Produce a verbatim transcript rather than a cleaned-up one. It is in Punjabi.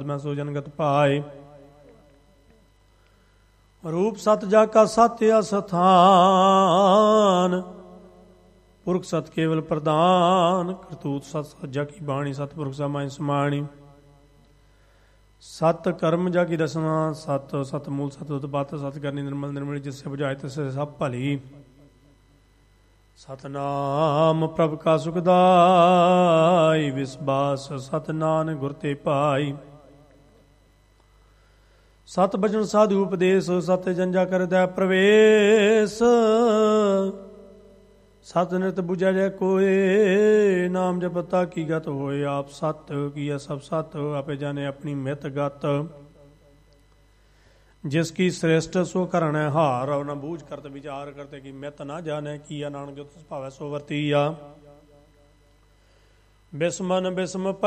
ਮੈਂ ਸੋ ਜਨਗਤ ਪਾਏ। ਰੂਪ ਸਤ ਜਾ ਕਾ ਸਤਿ ਅਸਥਾਨ, ਪੁਰਖ ਸਤ ਕੇਵਲ ਪ੍ਰਧਾਨ। ਕਰਤੂਤ ਸਤ ਸੱਜਾ ਕੀ ਬਾਣੀ, ਸਤਿਪੁਰਖ ਸਮਾਇ ਸਮਾਣੀ। ਸਤ ਕਰਮ ਜਾ ਕੀ ਰਸਨਾ, ਸਤ ਸਤ ਮੂਲ ਸਤ ਉਤਪਤ, ਸਤ ਕਰਨੀ ਨਿਰਮਲ ਨਿਰਮਲੀ, ਜਿਸੇ ਬੁਝਾਏ ਤਿਸੇ ਸਭ ਭਲੀ। ਸਤਨਾਮ ਪ੍ਰਭ ਕਾ ਸੁਖਦਾਈ, ਵਿਸਬਾਸ ਸਤ ਨਾਨਕ ਗੁਰ ਤੇ ਪਾਈ। ਸਤ ਬਚਨ ਸਾਧੂ ਉਪਦੇਸ਼, ਸਤ ਜੰਜਾ ਕਰਦੈ ਪ੍ਰਵੇਸ਼। ਸਤ ਨਿਤ ਬੁਝੈ ਜੈ ਕੋਏ, ਨਾਮ ਜਪਤਾ ਕੀ ਗਤ ਹੋਏ। ਆਪ ਸਤ ਕੀਆ ਸਭ ਸਤ, ਆਪੇ ਜਾਣੇ ਆਪਣੀ ਮਿਤ ਗਤ। ਜਿਸ ਕੀ ਸ੍ਰੇਸ਼ਟ ਸੋ ਕਰਣੈ ਹਾਰ, ਨ ਬੂਝ ਕਰਤ ਵਿਚਾਰ ਕਰਤੇ ਕੀ ਮਿਤ ਨਾ ਜਾਣੈ। ਕੀਆ ਨਾਨਕ ਜੋ ਤਿਸ ਭਾਵੈ ਸੋ ਵਰਤੀਆ। ਬਿਸਮਨ ਬਿਸਮ